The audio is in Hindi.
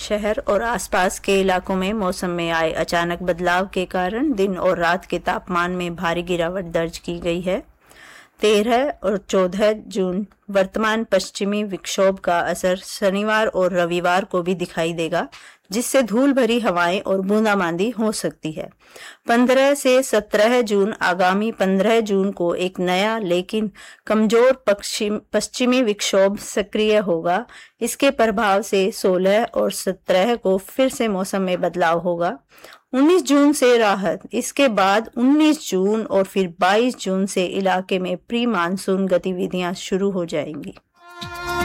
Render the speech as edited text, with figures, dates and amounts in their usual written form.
शहर और आसपास के इलाकों में मौसम में आए अचानक बदलाव के कारण दिन और रात के तापमान में भारी गिरावट दर्ज की गई है। 13 और 14 जून वर्तमान पश्चिमी विक्षोभ का असर शनिवार और रविवार को भी दिखाई देगा, जिससे धूल भरी हवाएं और बूंदाबांदी हो सकती है। 15 से 17 जून आगामी 15 जून को एक नया लेकिन कमजोर पश्चिमी विक्षोभ सक्रिय होगा। इसके प्रभाव से 16 और 17 को फिर से मौसम में बदलाव होगा। 19 जून से राहत। इसके बाद 19 जून और फिर 22 जून से इलाके में प्री मानसून गतिविधियां शुरू हो जाएंगी।